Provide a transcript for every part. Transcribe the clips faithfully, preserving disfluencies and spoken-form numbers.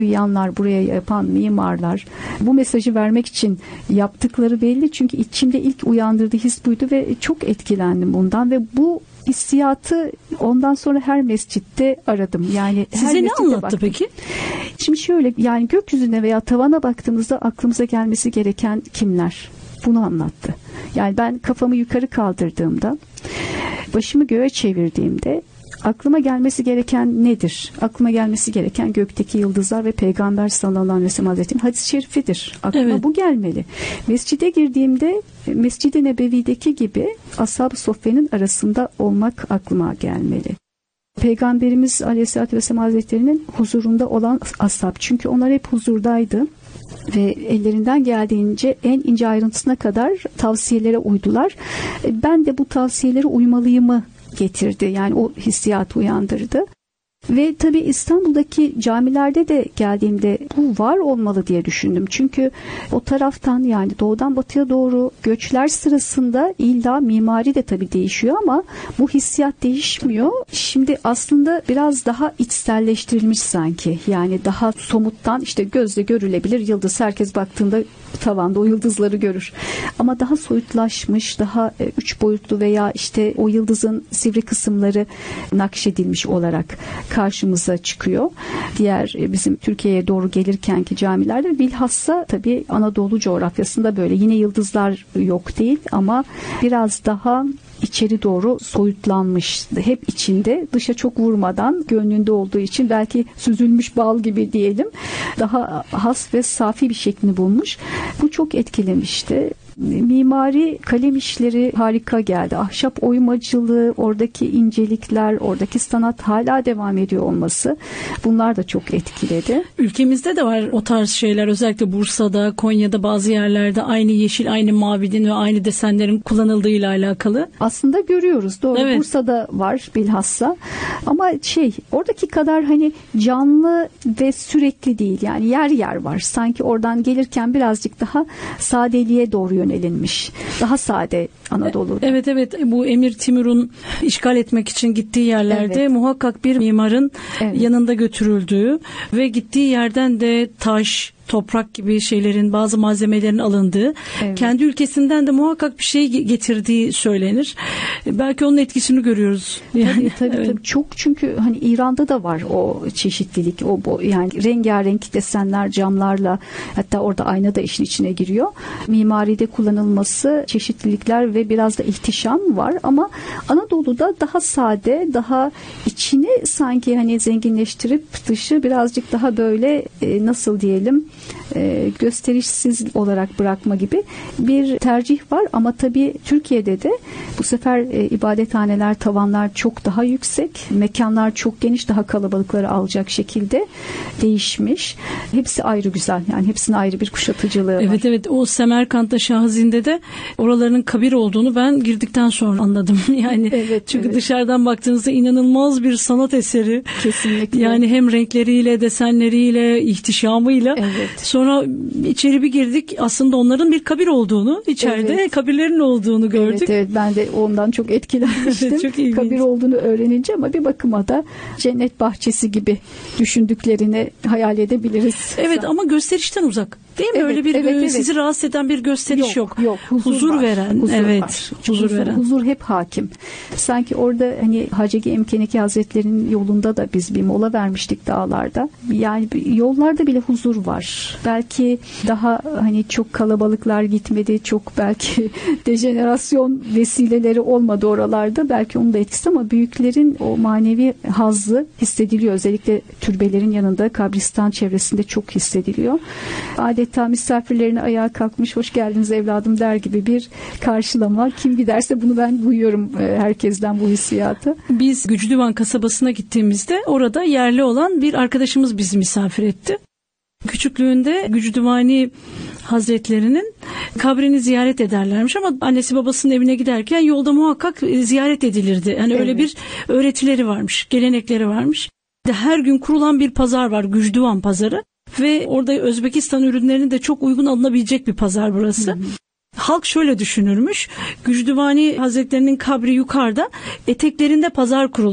Uyanlar, buraya yapan mimarlar bu mesajı vermek için yaptıkları belli. Çünkü içimde ilk uyandırdığı his buydu ve çok etkilendim bundan ve bu hissiyatı ondan sonra her mescitte aradım. Yani her size ne anlattı baktım. Peki? Şimdi şöyle, yani gökyüzüne veya tavana baktığımızda aklımıza gelmesi gereken kimler? Bunu anlattı. Yani ben kafamı yukarı kaldırdığımda, başımı göğe çevirdiğimde aklıma gelmesi gereken nedir? Aklıma gelmesi gereken gökteki yıldızlar ve Peygamber sallallahu aleyhi ve sellem Hazretleri'nin hadis-i şerifidir. Aklıma evet. bu gelmeli. Mescide girdiğimde Mescid-i Nebevi'deki gibi Ashab-ı Soffe'nin arasında olmak aklıma gelmeli. Peygamberimiz aleyhissalatü vesselam Hazretleri'nin huzurunda olan ashab. Çünkü onlar hep huzurdaydı. Ve ellerinden geldiğince en ince ayrıntısına kadar tavsiyelere uydular. Ben de bu tavsiyelere uymalıyımı getirdi. Yani o hissiyatı uyandırdı. Ve tabii İstanbul'daki camilerde de geldiğimde bu var olmalı diye düşündüm. Çünkü o taraftan, yani doğudan batıya doğru göçler sırasında illa mimari de tabii değişiyor ama bu hissiyat değişmiyor. Şimdi aslında biraz daha içselleştirilmiş sanki. Yani daha somuttan, işte gözle görülebilir yıldız. Herkes baktığında tavanda o yıldızları görür. Ama daha soyutlaşmış, daha üç boyutlu veya işte o yıldızın sivri kısımları nakşedilmiş olarak karşımıza çıkıyor. Diğer bizim Türkiye'ye doğru gelirkenki camilerde bilhassa tabii Anadolu coğrafyasında böyle yine yıldızlar yok değil ama biraz daha içeri doğru soyutlanmış. Hep içinde, dışa çok vurmadan, gönlünde olduğu için belki süzülmüş bal gibi diyelim. Daha has ve safi bir şeklini bulmuş. Bu çok etkilemişti. Mimari kalem işleri harika geldi. Ahşap oymacılığı, oradaki incelikler, oradaki sanat hala devam ediyor olması, bunlar da çok etkiledi. Ülkemizde de var o tarz şeyler. Özellikle Bursa'da, Konya'da bazı yerlerde aynı yeşil, aynı mavinin ve aynı desenlerin kullanıldığıyla alakalı. Aslında görüyoruz. Doğru. Evet. Bursa'da var bilhassa. Ama şey, oradaki kadar hani canlı ve sürekli değil. Yani yer yer var. Sanki oradan gelirken birazcık daha sadeliğe doğru yönelinmiş. Daha sade Anadolu'da. Evet evet, bu Emir Timur'un işgal etmek için gittiği yerlerde evet. muhakkak bir mimarın evet. yanında götürüldüğü ve gittiği yerden de taş, toprak gibi şeylerin, bazı malzemelerin alındığı, evet. kendi ülkesinden de muhakkak bir şey getirdiği söylenir. Belki onun etkisini görüyoruz. Yani, tabii tabii, evet. tabii çok, çünkü hani İran'da da var o çeşitlilik, o yani rengarenk desenler camlarla, hatta orada ayna da işin içine giriyor. Mimaride kullanılması, çeşitlilikler ve biraz da ihtişam var ama Anadolu'da daha sade, daha içini sanki hani zenginleştirip dışı birazcık daha böyle e, nasıl diyelim e, gösterişsiz olarak bırakma gibi bir tercih var. Ama tabii Türkiye'de de bu sefer e, ibadethaneler, tavanlar çok daha yüksek, mekanlar çok geniş, daha kalabalıkları alacak şekilde değişmiş. Hepsi ayrı güzel. Yani hepsinin ayrı bir kuşatıcılığı var. Evet evet, o Semerkant'ta, Şahazinde'de oraların kabir olduğunu ben girdikten sonra anladım. Yani evet, çünkü evet. dışarıdan baktığınızda inanılmaz bir sanat eseri. Kesinlikle. Yani hem renkleriyle, desenleriyle, ihtişamıyla. Evet. Sonra içeri bir girdik. Aslında onların bir kabir olduğunu, içeride evet. kabirlerin olduğunu gördük. Evet, evet, ben de ondan çok etkilenmiştim. Çok kabir olduğunu öğrenince, ama bir bakıma da cennet bahçesi gibi düşündüklerini hayal edebiliriz. Evet, ama gösterişten uzak. Değil mi? Evet, öyle bir evet, evet. sizi rahatsız eden bir gösteriş yok. Yok, yok. Huzur, huzur veren. Huzur evet. Var. Huzur, huzur veren. Huzur hep hakim. Sanki orada hani Hacı Emkeniki Hazretleri'nin yolunda da biz bir mola vermiştik dağlarda. Yani yollarda bile huzur var. Belki daha hani çok kalabalıklar gitmedi. Çok belki dejenerasyon vesileleri olmadı oralarda. Belki onun da etkisi, ama büyüklerin o manevi hazzı hissediliyor. Özellikle türbelerin yanında, kabristan çevresinde çok hissediliyor. Adeta misafirlerine ayağa kalkmış, hoş geldiniz evladım der gibi bir karşılama. Kim giderse bunu ben duyuyorum herkesten, bu hissiyatı. Biz Gücüdüvan kasabasına gittiğimizde orada yerli olan bir arkadaşımız bizi misafir etti. Küçüklüğünde Gücüdüvani Hazretlerinin kabrini ziyaret ederlermiş, ama annesi babasının evine giderken yolda muhakkak ziyaret edilirdi. Yani evet. öyle bir öğretileri varmış, gelenekleri varmış. Her gün kurulan bir pazar var, Gücüdüvan pazarı. Ve orada Özbekistan ürünlerini de çok uygun alınabilecek bir pazar burası. Hı hı. Halk şöyle düşünürmüş: Gücüdüvani Hazretlerinin kabri yukarıda, eteklerinde pazar kuruluyor.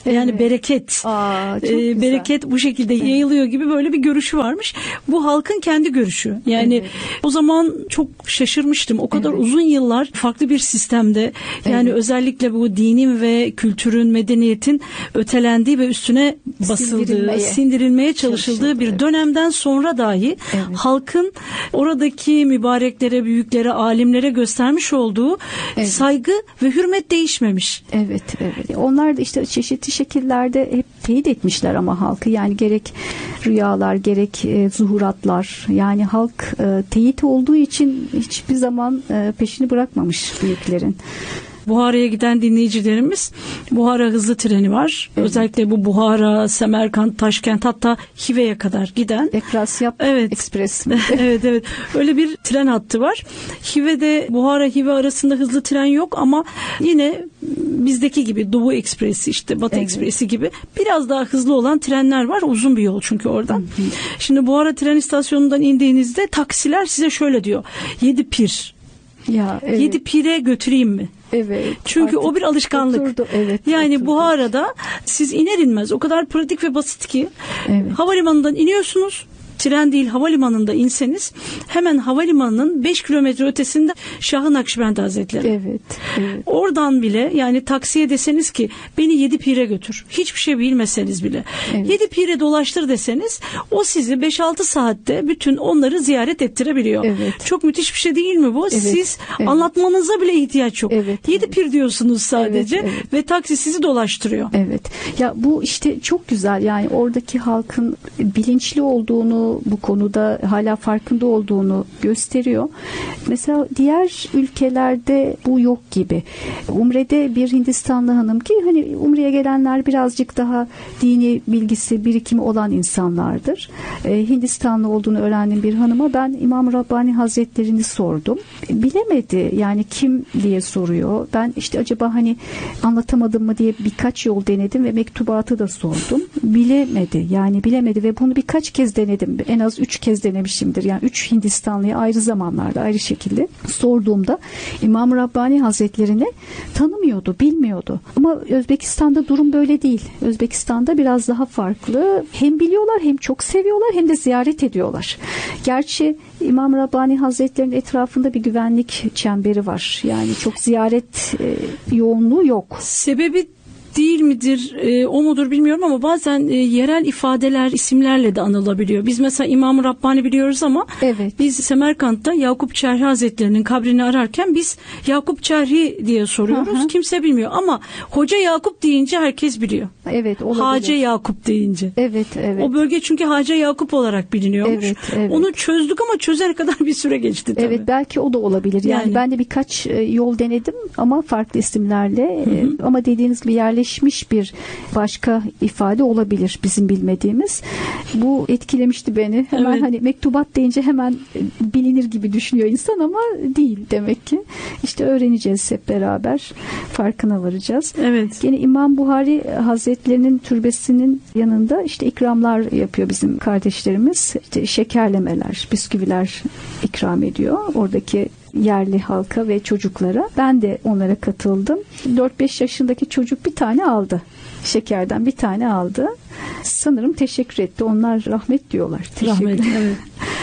Yani Evet. bereket. Aa, çok e, güzel. bereket bu şekilde yayılıyor gibi böyle bir görüşü varmış. Bu halkın kendi görüşü. Yani Evet. o zaman çok şaşırmıştım. O kadar Evet. uzun yıllar farklı bir sistemde, yani Evet. özellikle bu dinin ve kültürün, medeniyetin ötelendiği ve üstüne basıldığı, Sindirilmeye. sindirilmeye çalışıldığı Çalışıldı, bir evet. dönemden sonra dahi Evet. halkın oradaki mübareklere, büyüklere, alimlere göstermiş olduğu Evet. saygı ve hürmet değişmemiş. Evet, evet. Onlar da işte çeşitli şekillerde hep teyit etmişler ama halkı, yani gerek rüyalar, gerek e, zuhuratlar, yani halk e, teyit olduğu için hiçbir zaman e, peşini bırakmamış büyüklerin. Buhara'ya giden dinleyicilerimiz, Buhara hızlı treni var. Evet. Özellikle bu Buhara, Semerkant, Taşkent, hatta Hive'ye kadar giden. Efrasyap Evet. Ekspres mi? evet evet. Öyle bir tren hattı var. Hive'de, Buhara Hive arasında hızlı tren yok ama yine bizdeki gibi Doğu Ekspresi, işte Batı Evet. Ekspresi gibi biraz daha hızlı olan trenler var. Uzun bir yol çünkü oradan. Şimdi Buhara tren istasyonundan indiğinizde taksiler size şöyle diyor: Yedi pir. Ya, evet. Yedi pire götüreyim mi? Evet. Çünkü Artık o bir alışkanlık. oturdu, evet, yani oturdu. Buhara'da siz iner inmez o kadar pratik ve basit ki, Evet. havalimanından iniyorsunuz. Tren değil, havalimanında inseniz hemen havalimanının beş kilometre ötesinde Şah-ı Nakşibend Hazretleri. Evet, evet. Oradan bile, yani taksiye deseniz ki beni Yedi Pire götür, hiçbir şey bilmeseniz bile Evet. Yedi Pire dolaştır deseniz, o sizi beş altı saatte bütün onları ziyaret ettirebiliyor. Evet. Çok müthiş bir şey değil mi bu? Evet, Siz evet. anlatmanıza bile ihtiyaç yok. Evet, Yedi evet. Pir diyorsunuz sadece, Evet, evet. ve taksi sizi dolaştırıyor. Evet. Ya bu işte çok güzel, yani oradaki halkın bilinçli olduğunu, bu konuda hala farkında olduğunu gösteriyor. Mesela diğer ülkelerde bu yok gibi. Umre'de bir Hindistanlı hanım, ki hani Umre'ye gelenler birazcık daha dini bilgisi, birikimi olan insanlardır. Ee, Hindistanlı olduğunu öğrendiğim bir hanıma ben İmam Rabbani Hazretlerini sordum. Bilemedi, yani kim diye soruyor. Ben işte acaba hani anlatamadım mı diye birkaç yol denedim ve mektubatı da sordum. Bilemedi, yani bilemedi ve bunu birkaç kez denedim. En az üç kez denemişimdir. Yani üç Hindistanlıya ayrı zamanlarda, ayrı şekilde sorduğumda İmam Rabbani Hazretlerini tanımıyordu, bilmiyordu. Ama Özbekistan'da durum böyle değil. Özbekistan'da biraz daha farklı. Hem biliyorlar, hem çok seviyorlar, hem de ziyaret ediyorlar. Gerçi İmam Rabbani Hazretleri'nin etrafında bir güvenlik çemberi var. Yani çok ziyaret e, yoğunluğu yok. Sebebi değil midir, e, o mudur bilmiyorum ama bazen e, yerel ifadeler isimlerle de anılabiliyor. Biz mesela İmam-ı Rabbani biliyoruz ama Evet. biz Semerkant'ta Yakup Çerhi Hazretleri'nin kabrini ararken biz Yakup Çerhi diye soruyoruz. Hı hı. Kimse bilmiyor ama Hoca Yakup deyince herkes biliyor. Evet, olabilir. Hacı Yakup deyince. Evet, evet. O bölge çünkü Hacı Yakup olarak biliniyormuş. Evet, evet. Onu çözdük ama çözene kadar bir süre geçti tabii. Evet, belki o da olabilir. Yani, Yani. ben de birkaç e, yol denedim ama farklı isimlerle. E, ama dediğiniz gibi yerleşmiş bir başka ifade olabilir bizim bilmediğimiz. Bu etkilemişti beni. Hemen Evet. hani mektubat deyince hemen e, bilinir gibi düşünüyor insan ama değil demek ki. İşte öğreneceğiz hep beraber. Farkına varacağız. Evet. Gene İmam Buhari Hazretlerinin türbesinin yanında işte ikramlar yapıyor bizim kardeşlerimiz. İşte şekerlemeler, bisküviler ikram ediyor oradaki yerli halka ve çocuklara. Ben de onlara katıldım. dört beş yaşındaki çocuk bir tane aldı. Şekerden bir tane aldı. Sanırım teşekkür etti. Onlar rahmet diyorlar. Teşekkür. Rahmet. Evet.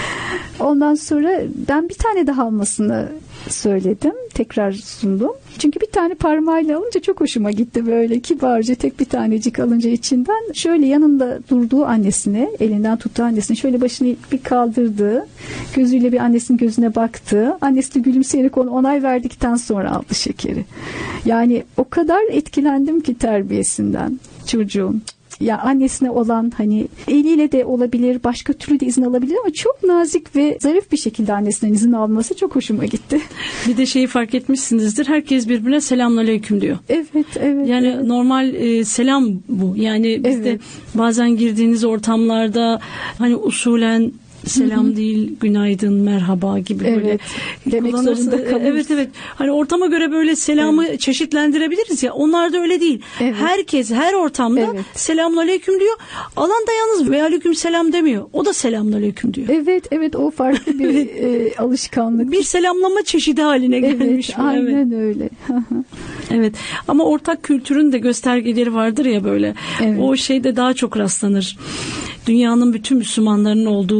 Ondan sonra ben bir tane daha almasını söyledim. Tekrar sundum. Çünkü bir tane parmağıyla alınca çok hoşuma gitti, böyle kibarca tek bir tanecik alınca içinden. Şöyle yanında durduğu annesine, elinden tuttuğu annesine şöyle başını bir kaldırdı. Gözüyle bir annesinin gözüne baktı. Annesi de gülümseyerek ona onay verdikten sonra aldı şekeri. Yani o kadar etkilendim ki terbiyesinden çocuğun. Ya annesine olan, hani eliyle de olabilir, başka türlü de izin alabilir ama çok nazik ve zarif bir şekilde annesinden izin alması çok hoşuma gitti. Bir de şeyi fark etmişsinizdir. Herkes birbirine selamünaleyküm diyor. Evet, evet. Yani evet. normal e, selam bu. Yani bizde Evet. bazen girdiğiniz ortamlarda hani usulen selam Hı hı. değil, günaydın, merhaba gibi böyle Evet, demek kullanırsa- zorunda kalırız. Evet evet. Hani ortama göre böyle selamı Evet. çeşitlendirebiliriz ya. Onlar da öyle değil. Evet. Herkes her ortamda Evet. selamünaleyküm diyor. Alan da yalnız ve aleyküm selam demiyor. O da selamünaleyküm diyor. Evet evet, o farklı bir e, alışkanlık. Bir selamlama çeşidi haline gelmiş. Evet, bu, aynen öyle. Evet. Ama ortak kültürün de göstergeleri vardır ya böyle. Evet. O şeyde daha çok rastlanır. Dünyanın bütün Müslümanların olduğu